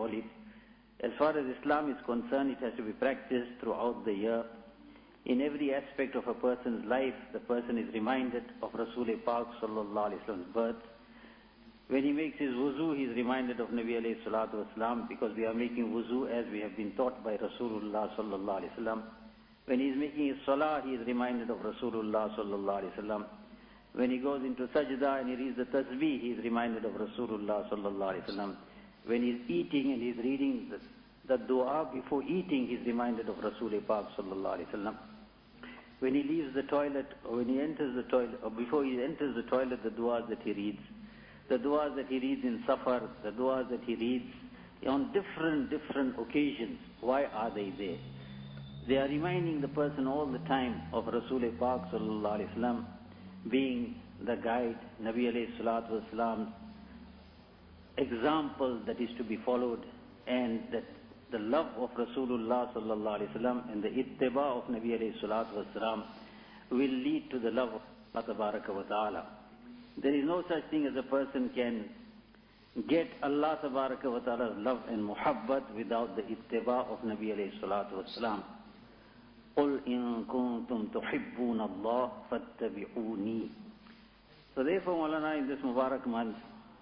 Mawlid. As far as Islam is concerned, it has to be practiced throughout the year. In every aspect of a person's life, the person is reminded of Rasul-e Pak sallallahu alayhi wa sallam's birth. When he makes his wuzu, he is reminded of Nabi alayhi salatu wasalam, because we are making wuzu as we have been taught by Rasulullah sallallahu alayhi wa sallam. When he is making his salah, he is reminded of Rasulullah sallallahu alayhi wa sallam. When he goes into sajda and he reads the tasbih, he is reminded of Rasulullah sallallahu alayhi wa sallam. When he is eating and he is reading the dua before eating, he is reminded of Rasul-e Pak sallallahu alayhi wa sallam. When he leaves the toilet, or when he enters the toilet, or before he enters the toilet, the du'as that he reads, the du'as that he reads in safar, the du'as that he reads on different occasions. Why are they there? They are reminding the person all the time of Rasul-e Pak sallallahu alayhi wa sallam being the guide, Nabi alayhi salatu wasalam's example that is to be followed, and that the love of Rasulullah sallallahu alayhi wa sallam and the ittiba of Nabi alayhi salatu wasalam will lead to the love of Allah tabaraka wa ta'ala. There is no such thing as a person can get Allah tabaraka wa ta'ala's love and muhabbat without the ittiba of Nabi alayhi salatu wasalam. قُلْ إِن كُنْتُمْ تُحِبُّونَ اللَّهَ فَاتَّبِعُونِي. So therefore, Maulana, in this Mubarak month,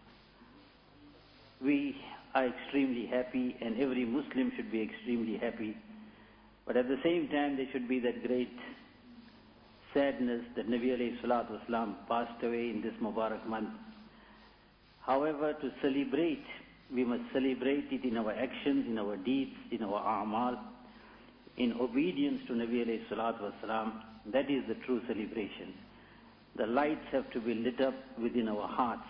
we are extremely happy, and every Muslim should be extremely happy. But at the same time, there should be that great sadness that Nabi alayhi salatu wasalam passed away in this Mubarak month. However, to celebrate, we must celebrate it in our actions, in our deeds, in our a'mal, in obedience to Nabi alayhi salatu wasalam. That is the true celebration. The lights have to be lit up within our hearts.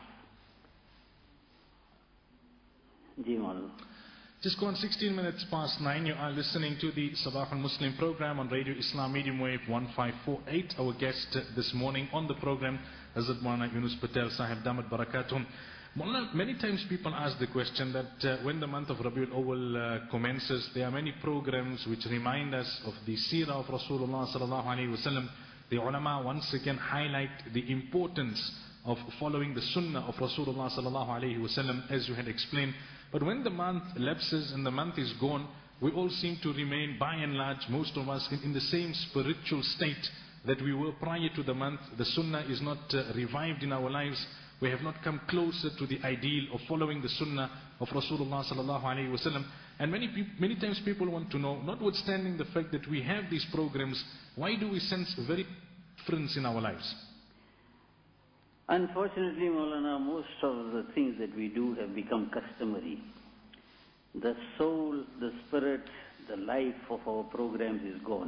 Just gone 16 minutes past 9. You are listening to the Sabah al-Muslim program on Radio Islam Medium Wave 1548. Our guest this morning on the program, Hazrat Maulana Yunus Patel Sahib Damat Barakatuhum. Maulana, many times people ask the question that when the month of Rabiul Awwal commences, there are many programs which remind us of the seerah of Rasulullah sallallahu alaihi wasallam. The ulama once again highlight the importance of following the sunnah of Rasulullah sallallahu alaihi wasallam, as you had explained. But when the month lapses and the month is gone, we all seem to remain, by and large, most of us, in the same spiritual state that we were prior to the month. The sunnah is not revived in our lives. We have not come closer to the ideal of following the sunnah of Rasulullah sallallahu alaihi wasallam. And many times people want to know, notwithstanding the fact that we have these programs, why do we sense a very difference in our lives? Unfortunately, Maulana, most of the things that we do have become customary. The soul, the spirit, the life of our programs is gone.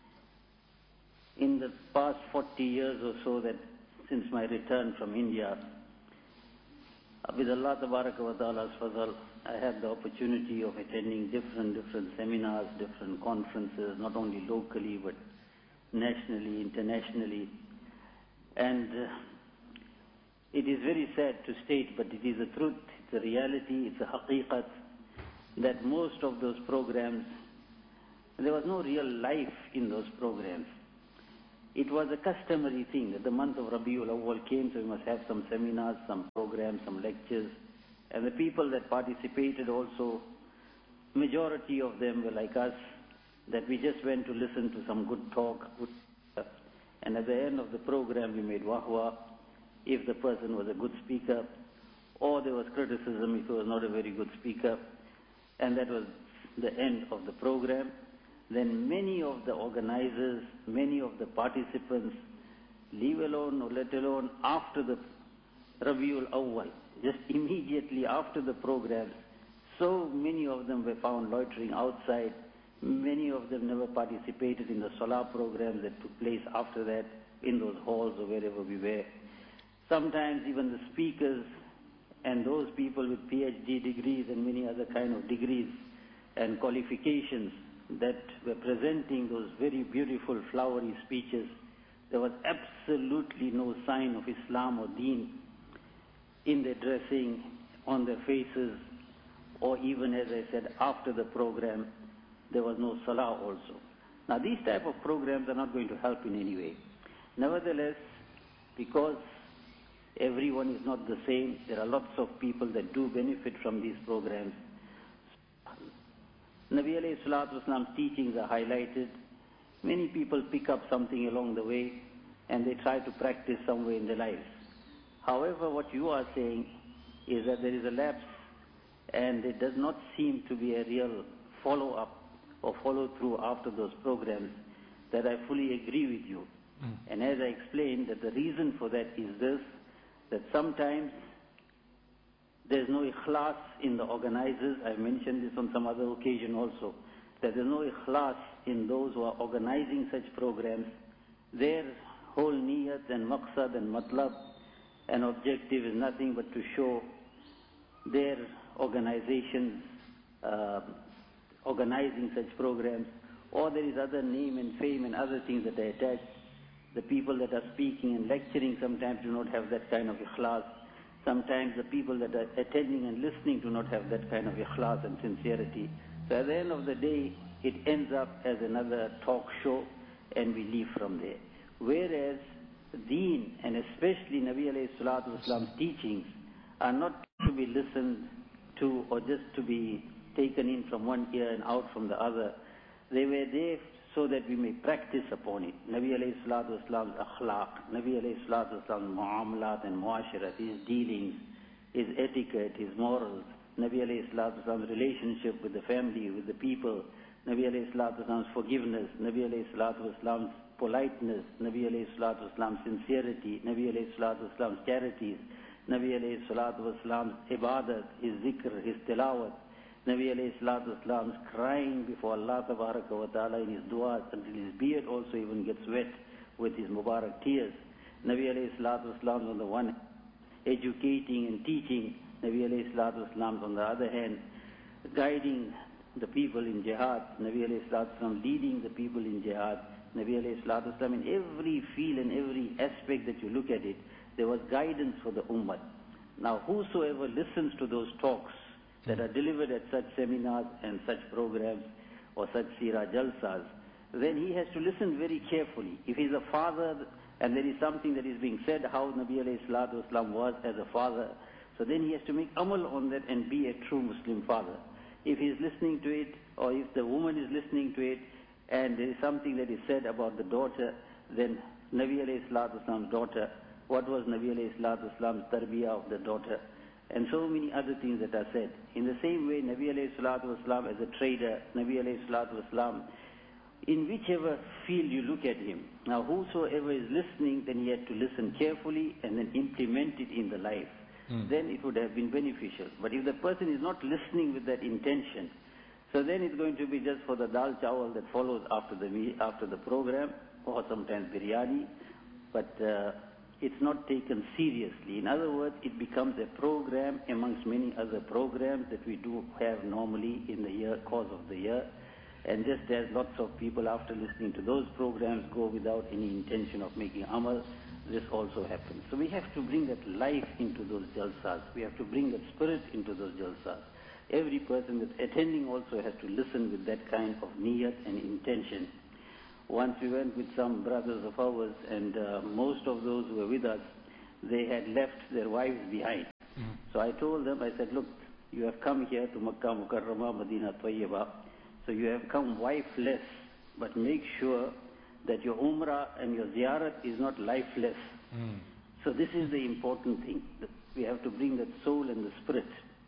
In the past 40 years or so, that since my return from India, with Allah Tabaraka wa Ta'ala's fazal, I had the opportunity of attending different seminars, different conferences, not only locally but nationally, internationally. And it is very sad to state, but it is a truth, it's a reality, it's a haqiqat, that most of those programs, there was no real life in those programs. It was a customary thing that the month of Rabiul Awwal came, so we must have some seminars, some programs, some lectures. And the people that participated also, majority of them were like us, that we just went to listen to some good talk, and at the end of the program we made wahwa if the person was a good speaker, or there was criticism if he was not a very good speaker, and that was the end of the program. Then many of the organizers, many of the participants, leave alone or let alone after the Rabiul Awwal, just immediately after the program, so many of them were found loitering outside. Many of them never participated in the Salah programs that took place after that in those halls or wherever we were. Sometimes even the speakers and those people with PhD degrees and many other kind of degrees and qualifications that were presenting those very beautiful flowery speeches, there was absolutely no sign of Islam or Deen in their dressing, on their faces, or even, as I said, after the program, there was no Salah also. Now these type of programs are not going to help in any way. Nevertheless, because everyone is not the same, there are lots of people that do benefit from these programs. Nabi alayhi salatu wasalam's teachings are highlighted. Many people pick up something along the way and they try to practice somewhere in their lives. However, what you are saying is that there is a lapse and it does not seem to be a real follow-up or follow-through after those programs, that I fully agree with you. And as I explained, that the reason for that is this, that sometimes there's no ikhlas in the organizers. I've mentioned this on some other occasion also, that there's no ikhlas in those who are organizing such programs. Their whole niyat and maqsad and matlab and objective is nothing but to show their organizations organizing such programs, or there is other name and fame and other things that they attach. The people that are speaking and lecturing sometimes do not have that kind of ikhlas. Sometimes the people that are attending and listening do not have that kind of ikhlas and sincerity. So at the end of the day, it ends up as another talk show and we leave from there. Whereas Deen, and especially Nabi alayhi salatu wasalam's teachings, are not to be listened to or just to be taken in from one ear and out from the other. They were there so that we may practice upon it. Nabi alayhi salatu wasalam's akhlaq, Nabi alayhi salatu wasalam's muamalat and muasharat, his dealings, his etiquette, his morals, Nabi alayhi salatu wasalam's relationship with the family, with the people, Nabi alayhi salatu wasalam's forgiveness, Nabi alayhi salatu wasalam's politeness, Nabi alayhi salatu wasalam's sincerity, Nabi alayhi salatu wasalam's charities, Nabi alayhi salatu wasalam's ibadat, his zikr, his tilawat, Nabi alayhi salatu wasalam's crying before Allah tabaraka wa ta'ala in his du'as until his beard also even gets wet with his mubarak tears. Nabi alayhi salatu wasalam on the one hand educating and teaching, Nabi alayhi salatu wasalam on the other hand guiding the people in jihad, Nabi alayhi salatu wasalam leading the people in jihad, Nabi alayhi salatu wasalam in every field and every aspect that you look at it, there was guidance for the ummah. Now whosoever listens to those talks that are delivered at such seminars and such programs or such seerah jalsas, then he has to listen very carefully. If he's a father and there is something that is being said, how Nabi alayhi salatu wasalam was as a father, so then he has to make amal on that and be a true Muslim father. If he is listening to it, or if the woman is listening to it, and there is something that is said about the daughter, then Nabi alayhi salatu wasalam's daughter, what was Nabi alayhi salatu wasalam's tarbiyah of the daughter? And so many other things that are said. In the same way, Nabi alayhi salatu wasalam as a trader, Nabi alayhi salatu wasalam, in whichever field you look at him, now whosoever is listening, then he had to listen carefully and then implement it in the life. Then it would have been beneficial. But if the person is not listening with that intention, so then it's going to be just for the dal chawal that follows after the program, or sometimes biryani, but it's not taken seriously. In other words, it becomes a program amongst many other programs that we do have normally in the course of the year. And just as lots of people after listening to those programs go without any intention of making amal, this also happens. So we have to bring that life into those jalsas. We have to bring that spirit into those jalsas. Every person that's attending also has to listen with that kind of niyat and intention. Once we went with some brothers of ours, and most of those who were with us, they had left their wives behind. So I told them, I said, look, you have come here to Makkah Mukarramah, Madinah Tayyibah, so you have come wifeless, but make sure that your umrah and your ziyarat is not lifeless. So this is the important thing. We have to bring that soul and the spirit.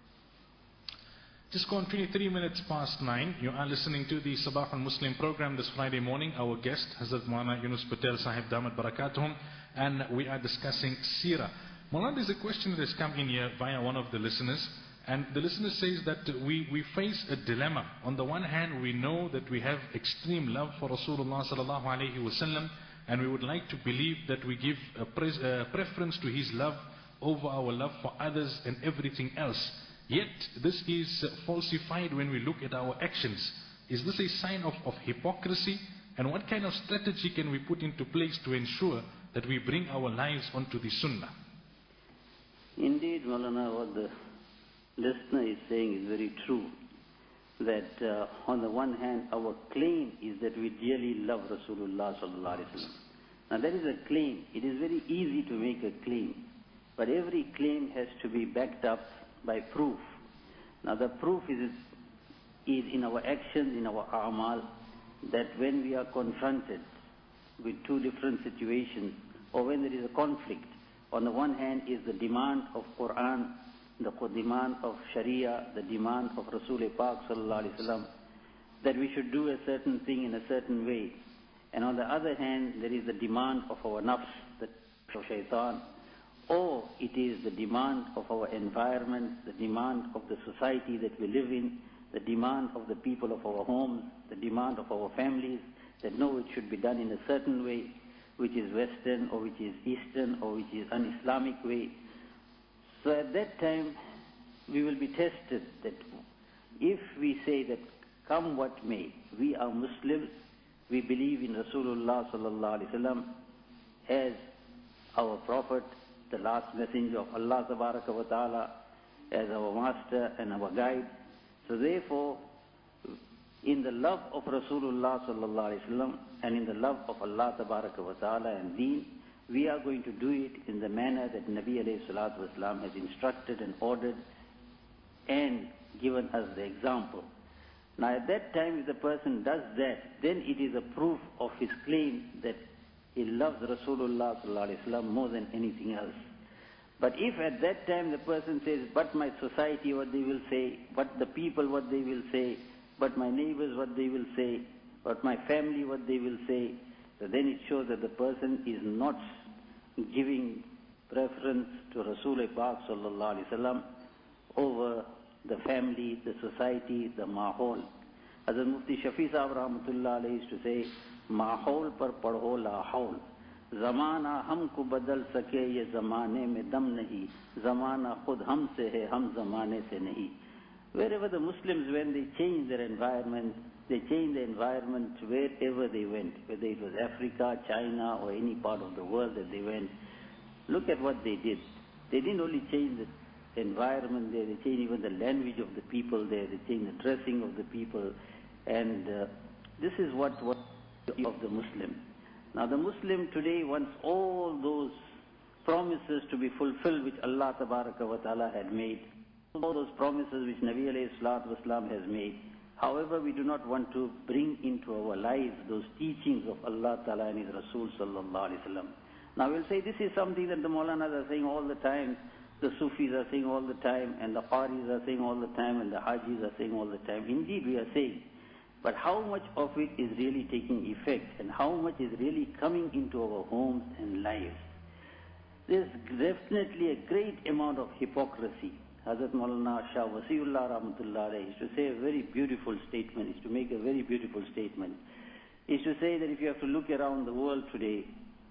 Just gone 23 minutes past 9. You are listening to the Sabah al-Muslim program this Friday morning. Our guest, Hazrat Maulana Yunus Patel Sahib Damat Barakatuhum, and we are discussing Seerah. Maulana, there's a question that has come in here via one of the listeners, and the listener says that we face a dilemma. On the one hand, we know that we have extreme love for Rasulullah sallallahu alaihi wasallam, and we would like to believe that we give a preference to his love over our love for others and everything else. Yet, this is falsified when we look at our actions. Is this a sign of hypocrisy? And what kind of strategy can we put into place to ensure that we bring our lives onto the sunnah? Indeed, Maulana, what the listener is saying is very true. That on the one hand, our claim is that we really love Rasulullah sallallahu alaihi wasallam. Now that is a claim. It is very easy to make a claim. But every claim has to be backed up by proof. Now the proof is is in our actions, in our a'mal, that when we are confronted with two different situations, or when there is a conflict, on the one hand is the demand of Quran, the demand of Sharia, the demand of Rasul Pak sallallahu alaihi wasallam, that we should do a certain thing in a certain way. And on the other hand, there is the demand of our nafs, the shaitan, or it is the demand of our environment, the demand of the society that we live in, the demand of the people of our homes, the demand of our families, that no, it should be done in a certain way, which is Western or which is Eastern or which is un-Islamic way. So at that time, we will be tested that if we say that come what may, we are Muslims, we believe in Rasulullah sallallahu alaihi wasallam as our prophet, the last messenger of Allah tabaraka wa ta'ala, as our master and our guide. So therefore, in the love of Rasulullah sallallahu alaihi wasallam and in the love of Allah tabaraka wa ta'ala and deen, we are going to do it in the manner that Nabi alayhi salatu wasalam has instructed and ordered and given us the example. Now at that time, if the person does that, then it is a proof of his claim that he loves Rasulullah sallallahu alaihi wasallam more than anything else. But if at that time the person says, but my society, what they will say, but the people, what they will say, but my neighbors, what they will say, but my family, what they will say, so then it shows that the person is not giving preference to Rasul Pak sallallahu alaihi wasallam over the family, the society, the mahol. Hazrat Mufti Shafi Sahab Rahmatullah Alayhi used to say, mahol par padho la haul. Zamana हमको बदल सके ये ज़माने में दम नहीं, ज़माना खुद हमसे है, हम ज़माने से नहीं. Wherever the Muslims, when they change their environment, they change the environment wherever they went, whether it was Africa, China, or any part of the world that they went. Look at what they did. They didn't only change the environment there, they changed even the language of the people there, they changed the dressing of the people, and this is what of the Muslim. Now the Muslim today wants all those promises to be fulfilled which Allah Tabaraka wa Ta'ala had made, all those promises which Nabi alayhi salatu wasalam has made. However, we do not want to bring into our lives those teachings of Allah Ta'ala and His Rasul sallallahu alayhi wasallam. Now we'll say this is something that the Maulanas are saying all the time, the Sufis are saying all the time, and the Qaris are saying all the time, and the Hajis are saying all the time. Indeed, we are saying. But how much of it is really taking effect, and how much is really coming into our homes and lives? There's definitely a great amount of hypocrisy. Hazrat Maulana Shah Wasiullah Rahmatullah Alayhi used to say a very beautiful statement, used to make a very beautiful statement. He used to say that if you have to look around the world today,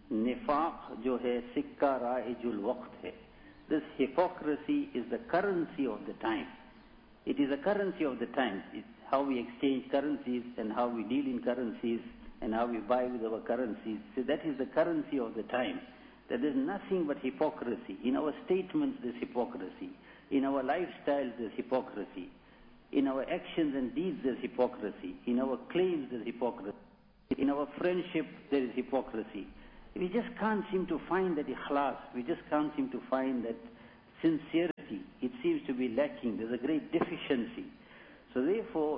nifaq jo hai sikka ra'ijul waqt hai. This hypocrisy is the currency of the time. It is a currency of the time. It's how we exchange currencies and how we deal in currencies and how we buy with our currencies. So that is the currency of the time. That there's nothing but hypocrisy. In our statements there's hypocrisy. In our lifestyles there's hypocrisy. In our actions and deeds there's hypocrisy. In our claims there's hypocrisy. In our friendship there is hypocrisy. We just can't seem to find that ikhlas. We just can't seem to find that sincerity. It seems to be lacking. There's a great deficiency. So therefore,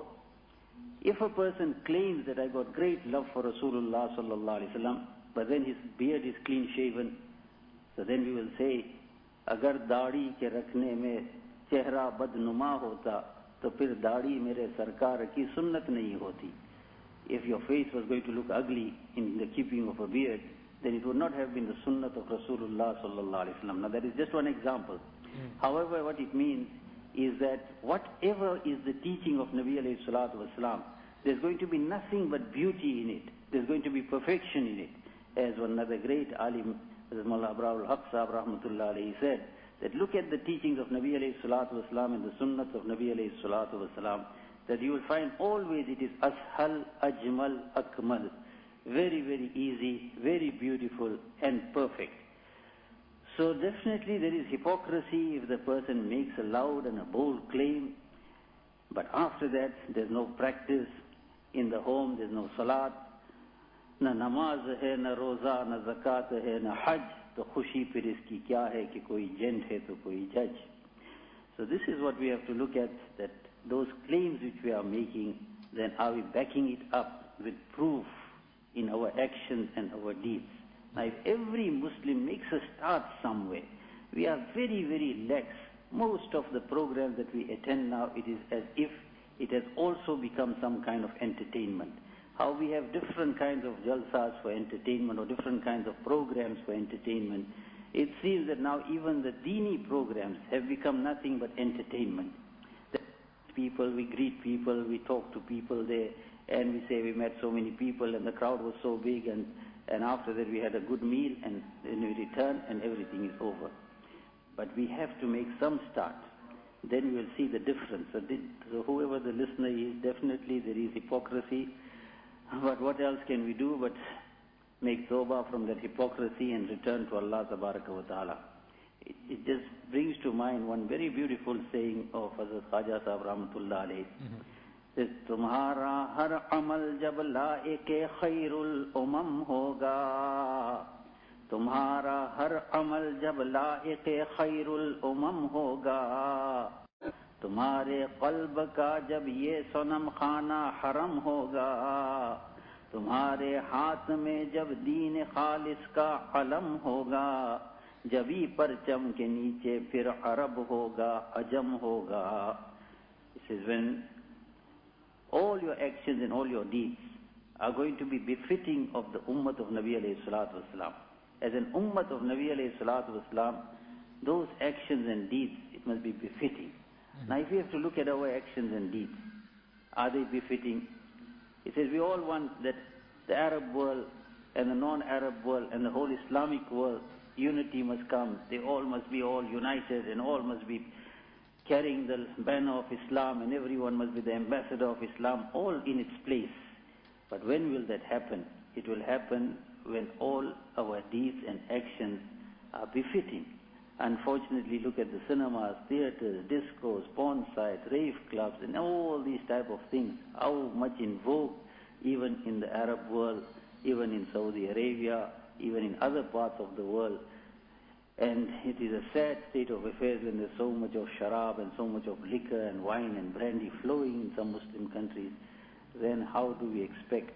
if a person claims that I got great love for Rasulullah sallallahu alaihi wasallam, but then his beard is clean shaven, so then we will say, agar daadi ke rakhne mein chehra badnuma hota, to phir daadi mere sarkar ki sunnat nahi hoti. If your face was going to look ugly in the keeping of a beard, then it would not have been the sunnat of Rasulullah sallallahu alaihi wasallam. Now that is just one example. However, what it means is that whatever is the teaching of Nabi alayhi salatu wasalam, there's going to be nothing but beauty in it. There's going to be perfection in it. As one other great alim, Mullah Abrahul Haq Sahab Rahmatullah alayhi said, that look at the teachings of Nabi alayhi salatu wasalam and the sunnats of Nabi alayhi salatu wasalam, that you will find always it is ashal, ajmal, akmal. Very, very easy, very beautiful and perfect. So definitely there is hypocrisy if the person makes a loud and a bold claim, but after that there's no practice in the home, there's no salat, na namaz hai, na roza, na zakat hai, na hajj, to khushi phir iski kya hai ki koi gent hai to koi judge. So this is what we have to look at, that those claims which we are making, then are we backing it up with proof in our actions and our deeds? Now, if every Muslim makes a start somewhere, we are very, very lax. Most of the programs that we attend now, it is as if it has also become some kind of entertainment. How we have different kinds of jalsas for entertainment or different kinds of programs for entertainment. It seems that now even the Dini programs have become nothing but entertainment. People, we greet people, we talk to people there, and we say we met so many people and the crowd was so big, and after that we had a good meal, and then we return and everything is over. But we have to make some start. Then we will see the difference. So whoever the listener is, definitely there is hypocrisy. But what else can we do but make tawbah from that hypocrisy and return to Allah Tabaraka wa Ta'ala? It just brings to mind one very beautiful saying of Hazrat Khaja Sahib Rahmatullah alayhi. Says, Tumhara har amal jab laike khairul umam hoga. Tumhara har amal jab laike khairul umam hoga. Tumhare qalb ka jab ye sonam khana haram hoga. Tumhare haath mein jab deen khalis ka alam hoga. Jabi parcham ke niche fir Arab hoga, ajam hoga. It says, when all your actions and all your deeds are going to be befitting of the ummah of Nabi alayhi salatu wasalam. As an ummah of Nabi alayhi salatu wasalam, those actions and deeds, it must be befitting. Now if we have to look at our actions and deeds, are they befitting? It says we all want that the Arab world and the non-Arab world and the whole Islamic world, unity must come. They all must be all united and all must be carrying the banner of Islam, and everyone must be the ambassador of Islam, all in its place. But when will that happen? It will happen when all our deeds and actions are befitting. Unfortunately, look at the cinemas, theaters, discos, porn sites, rave clubs, and all these type of things. How much in vogue, even in the Arab world, even in Saudi Arabia, even in other parts of the world. And it is a sad state of affairs when there's so much of sharab and so much of liquor and wine and brandy flowing in some Muslim countries. Then how do we expect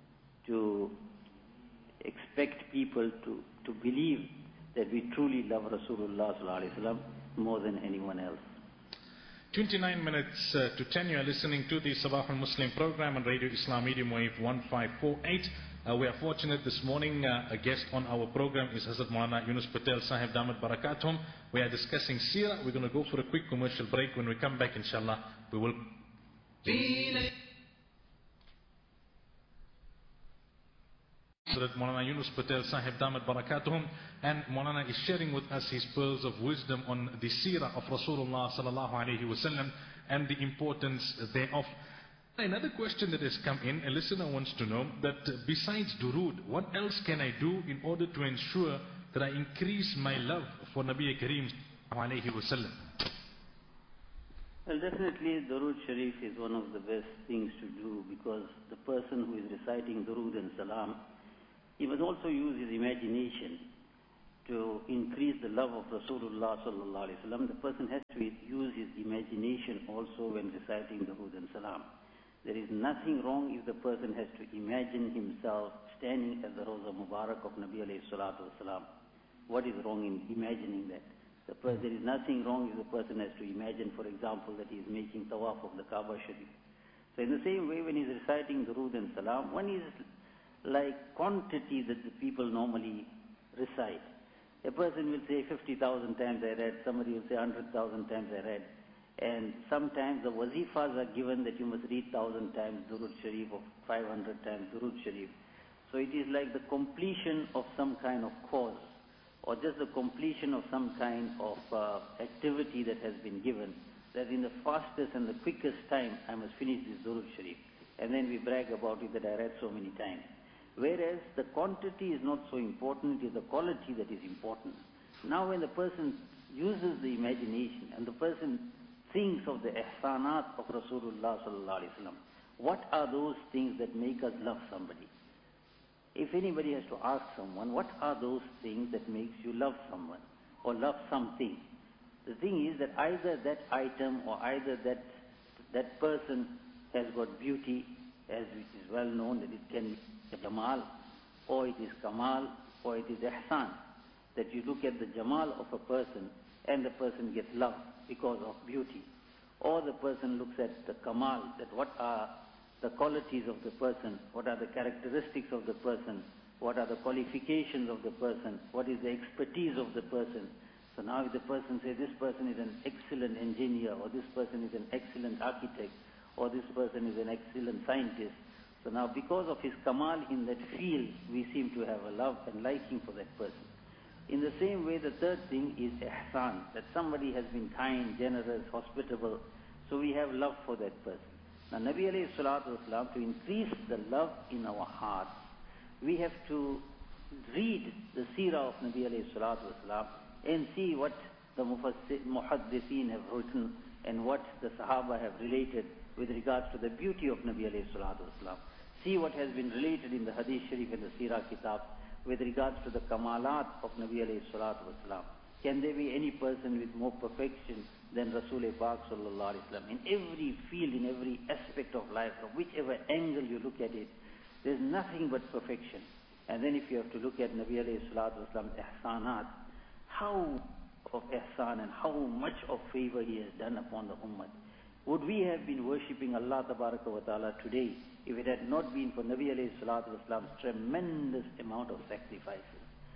people to believe that we truly love Rasulullah sallallahu alaihi wasallam more than anyone else? 29 minutes to 10, you are listening to the Sabah al-Muslim program on Radio Islam Medium Wave 1548. We are fortunate this morning, a guest on our program is Hazrat Maulana Yunus Patel Sahib Damat Barakatuhum. We are discussing Seerah. We're going to go for a quick commercial break. When we come back, inshallah, we will... Hazrat Maulana Yunus Patel Sahib Damat Barakatuhum, and Maulana is sharing with us his pearls of wisdom on the Seerah of Rasulullah sallallahu alaihi wasallam and the importance thereof. Another question that has come in, a listener wants to know that besides durood, what else can I do in order to ensure that I increase my love for Nabi Kareem alayhi wasallam? Well, definitely Durood Sharif is one of the best things to do, because the person who is reciting Durood and Salam, he must also use his imagination to increase the love of Rasulullah sallallahu alaihi wasallam. The person has to use his imagination also when reciting Durood and Salam. There is nothing wrong if the person has to imagine himself standing at the Rawza Mubarak of Nabi alayhi salatu wasalam. What is wrong in imagining that? There is nothing wrong if the person has to imagine, for example, that he is making tawaf of the Kaaba Sharif. So in the same way, when he is reciting Durood and Salam, one is like quantity that the people normally recite. A person will say 50,000 times I read, somebody will say 100,000 times I read. And sometimes the wazifas are given that you must read 1,000 times Durood Sharif or 500 times Durood Sharif. So it is like the completion of some kind of cause, or just the completion of some kind of activity that has been given, that in the fastest and the quickest time I must finish this Durood Sharif. And then we brag about it that I read so many times. Whereas the quantity is not so important, it is the quality that is important. Now when the person uses the imagination and the person thinks of the ihsanat of Rasulullah sallallahu alaihi wasallam, what are those things that make us love somebody? If anybody has to ask someone, what are those things that makes you love someone or love something? The thing is that either that item or either that that person has got beauty, as it is well known that it can be Jamal, or it is Kamal, or it is Ihsan. That you look at the Jamal of a person and the person gets love because of beauty. Or the person looks at the Kamal, that what are the qualities of the person, what are the characteristics of the person, what are the qualifications of the person, what is the expertise of the person. So now if the person says this person is an excellent engineer, or this person is an excellent architect, or this person is an excellent scientist, so now because of his Kamal in that field, we seem to have a love and liking for that person. In the same way, the third thing is ihsan, that somebody has been kind, generous, hospitable, so we have love for that person. Now, Nabi alayhi salatu wasalam, to increase the love in our hearts, we have to read the seerah of Nabi alayhi salatu wasalam and see what the muhaddithin have written and what the Sahaba have related with regards to the beauty of Nabi alayhi salatu wasalam. See what has been related in the Hadith Sharif and the Seerah Kitab with regards to the Kamalat of Nabi alayhi salatu wasalam. Can there be any person with more perfection than Rasul Pak sallallahu alayhi wasallam? In every field, in every aspect of life, from whichever angle you look at it, there's nothing but perfection. And then if you have to look at Nabi alayhi salatu wasalam's ihsanat, how of ihsan and how much of favor he has done upon the ummah. Would we have been worshipping Allah tabaraka wa ta'ala today if it had not been for Nabi alayhi salatu wasalam's tremendous amount of sacrifices?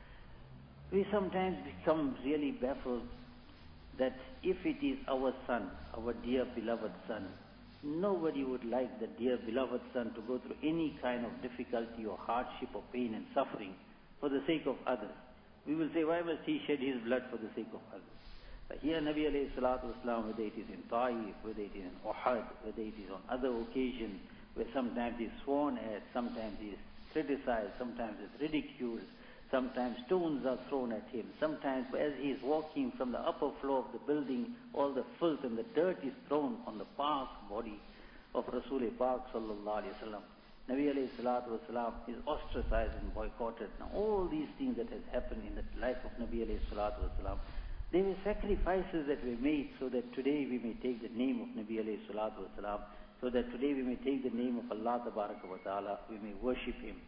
We sometimes become really baffled that if it is our son, our dear beloved son, nobody would like the dear beloved son to go through any kind of difficulty or hardship or pain and suffering for the sake of others. We will say, why must he shed his blood for the sake of others? But here Nabi alayhi salatu wasalam, whether it is in Taif, whether it is in Uhud, whether it is on other occasions, where sometimes he is sworn at, sometimes he is criticized, sometimes he is ridiculed, sometimes stones are thrown at him, sometimes as he is walking from the upper floor of the building, all the filth and the dirt is thrown on the Pak body of Rasul Pak sallallahu alayhi wasallam. Nabi alayhi salatu wasalam is ostracized and boycotted. Now all these things that has happened in the life of Nabi alayhi salatu wasalam, they were sacrifices that were made so that today we may take the name of Nabi alayhi salatu wasalam, so that today we may take the name of Allah tabaraka wa ta'ala, we may worship him.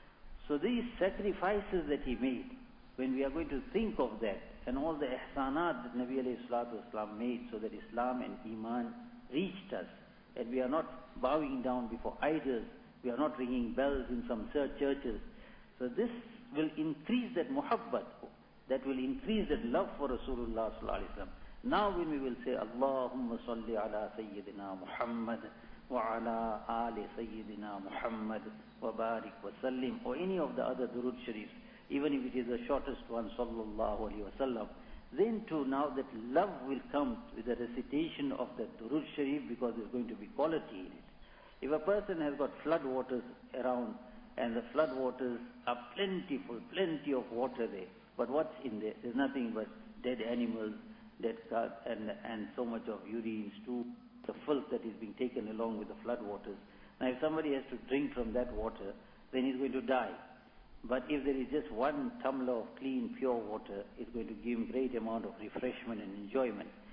So these sacrifices that he made, when we are going to think of that, and all the ihsanat that Nabi alayhi salatu wasalam made so that Islam and Iman reached us, and we are not bowing down before idols, we are not ringing bells in some churches. So this will increase that muhabbat, that will increase that love for Rasulullah sallallahu alaihi wasallam. Now when we will say, Allahumma salli ala Sayyidina Muhammad wa ala ali Sayyidina Muhammad wa barik wa sallim, or any of the other durud sharifs, even if it is the shortest one, sallallahu alaihi wasallam, then too now that love will come with the recitation of the durud sharif, because there's going to be quality in it. If a person has got flood waters around, and the flood waters are plentiful, plenty of water there, but what's in there? There's nothing but dead animals, dead cars, and so much of urine, stool, the filth that is being taken along with the flood waters. Now if somebody has to drink from that water, then he's going to die. But if there is just one tumbler of clean, pure water, it's going to give him great amount of refreshment and enjoyment.